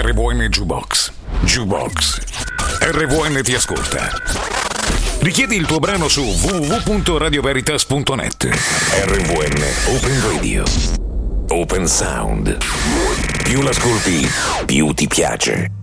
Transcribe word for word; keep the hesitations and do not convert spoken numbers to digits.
R V N Jukebox. Jukebox. R V N ti ascolta. Richiedi il tuo brano su w w w punto radio veritas punto net. R V N Open Radio. Open Sound. Più l'ascolti, più ti piace.